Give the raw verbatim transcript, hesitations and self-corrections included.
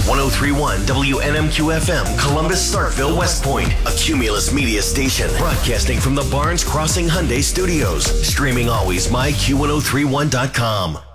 one oh three point one W N M Q F M, Columbus, Starkville, West Point, a Cumulus media station. Broadcasting from the Barnes Crossing Hyundai Studios. Streaming always, my Q ten thirty-one dot com.